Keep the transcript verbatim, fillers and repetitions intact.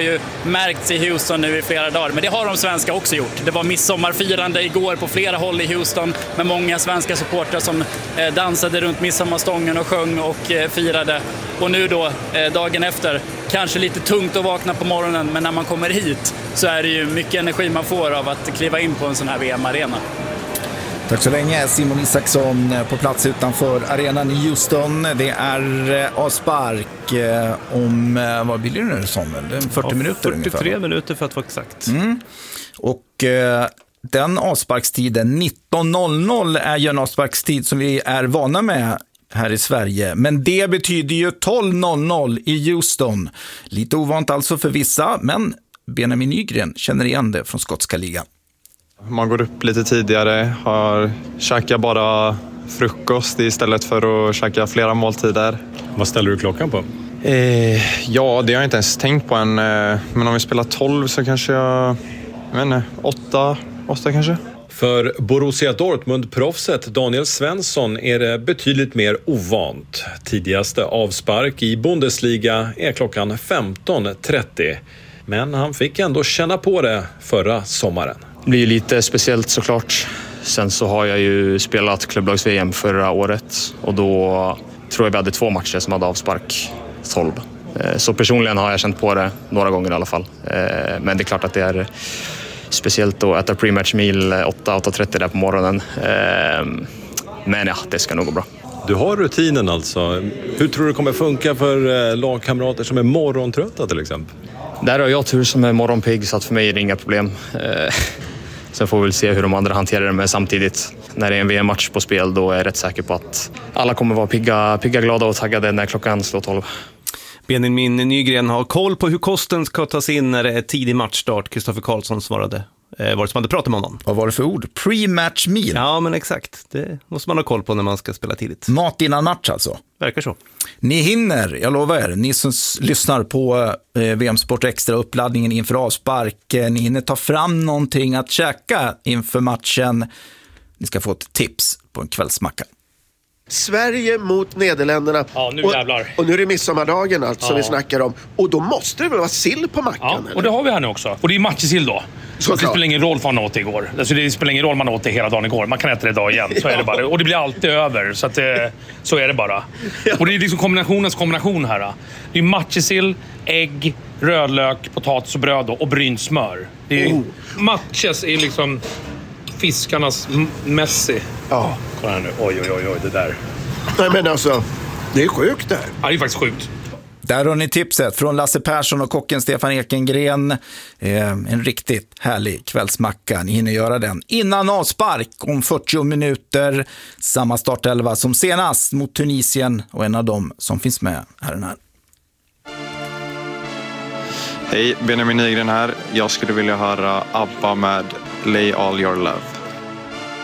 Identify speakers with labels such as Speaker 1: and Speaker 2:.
Speaker 1: ju märkts i Houston nu i flera dagar. Men det har de svenska också gjort. Det var midsommarfirande igår på flera håll i Houston med många svenska supportrar som eh, dansade runt midsommarstången och sjöng och eh, firade. Och nu då, eh, dagen efter, kanske lite tungt att vakna på morgonen, men när man kommer hit så är det ju mycket energi man får av att kliva in på en sån här V M-arena.
Speaker 2: Tack så länge, Simon Isaksson på plats utanför arenan i Houston. Det är avspark om, vad blir det nu, Samuel? fyrtio ja, minuter ungefär.
Speaker 3: fyrtiotre minuter för att vara exakt.
Speaker 2: Mm. Och eh, den avsparkstiden nitton noll noll är ju en avsparkstid som vi är vana med här i Sverige. Men det betyder ju tolv noll noll i Houston. Lite ovant alltså för vissa, men Benjamin Nygren känner igen det från skotska ligan.
Speaker 4: Man går upp lite tidigare, har käkat bara frukost istället för att käka flera måltider.
Speaker 5: Vad ställer du klockan på?
Speaker 4: Eh, ja, det har jag inte ens tänkt på än. Men om vi spelar tolv så kanske jag, jag vet inte, åtta, åtta kanske.
Speaker 5: För Borussia Dortmund-proffset Daniel Svensson är det betydligt mer ovant. Tidigaste avspark i Bundesliga är klockan femton trettio. Men han fick ändå känna på det förra sommaren.
Speaker 6: Det blir lite speciellt såklart. Sen så har jag ju spelat klubblags-V M förra året och då tror jag vi hade två matcher som hade avspark tolv. Så personligen har jag känt på det några gånger i alla fall. Men det är klart att det är speciellt att äta pre-match meal åtta åtta trettio där på morgonen. Men ja, det ska nog gå bra.
Speaker 5: Du har rutinen alltså. Hur tror du det kommer funka för lagkamrater som är morgontrötta till exempel?
Speaker 6: Där har jag tur som är morgonpigg, så att för mig är det inga problem. Sen får vi väl se hur de andra hanterar det, men samtidigt när det är en V M-match på spel då är jag rätt säker på att alla kommer vara pigga, pigga glada och taggade när klockan slår tolv.
Speaker 3: Benjamin Nygren har koll på hur kosten ska tas in när det är tidig matchstart. Kristoffer Karlsson svarade. Eh, var det som hade pratat med honom?
Speaker 2: Vad var det för ord? Pre-match meal?
Speaker 3: Ja, men exakt. Det måste man ha koll på när man ska spela tidigt.
Speaker 2: Mat innan match alltså?
Speaker 3: Verkar så.
Speaker 2: Ni hinner, jag lovar er, ni som lyssnar på eh, V M Sport Extra uppladdningen inför avspark, eh, ni hinner ta fram någonting att käka inför matchen. Ni ska få ett tips på en kvällsmacka.
Speaker 7: Sverige mot Nederländerna.
Speaker 8: Ja, nu
Speaker 7: och,
Speaker 8: jävlar.
Speaker 7: och nu är det midsommardagen alltså,
Speaker 8: ja.
Speaker 7: vi snackar om. Och då måste det väl vara sill på mackan?
Speaker 8: Ja,
Speaker 7: eller?
Speaker 8: och det har vi här nu också. Och det är matjesill då. Så det spelar ingen roll vad man åt det igår. Alltså det spelar ingen roll man åt det hela dagen igår. Man kan äta det idag igen. Så är det bara. Och det blir alltid över. Så, att det, så är det bara. Ja. Och det är liksom kombinationens kombination här. Det är matjesill, ägg, rödlök, potatis och bröd och brynt smör. Det är, oh. Matches är liksom fiskarnas Messi.
Speaker 7: Ja.
Speaker 8: Kolla här nu. Oj, oj, oj, oj, det där.
Speaker 7: Nej, men alltså, det är sjukt det här.
Speaker 8: Ja, det är faktiskt sjukt.
Speaker 2: Där har ni tipset från Lasse Persson och kocken Stefan Ekengren. Eh, en riktigt härlig kvällsmacka. Ni hinner göra den innan avspark om fyrtio minuter. Samma startelva som senast mot Tunisien och en av dem som finns med här den här.
Speaker 4: Hej, Benjamin Nygren här. Jag skulle vilja höra ABBA med Lay All Your Love.